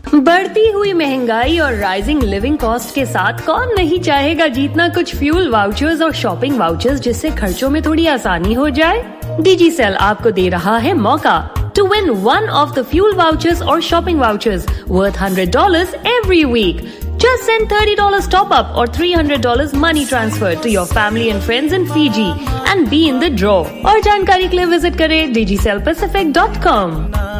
बढ़ती हुई महंगाई और राइजिंग लिविंग कॉस्ट के साथ कौन नहीं चाहेगा जीतना कुछ फ्यूल वाउचर्स और शॉपिंग वाउचर्स, जिससे खर्चों में थोड़ी आसानी हो जाए। डिजिसेल आपको दे रहा है मौका to win one of the fuel vouchers or shopping vouchers worth $100 every week. Just send $30 top up or $300 money transfer to your family and friends in Fiji and be in the draw. और जानकारी के लिए visit करें digicelpacific.com।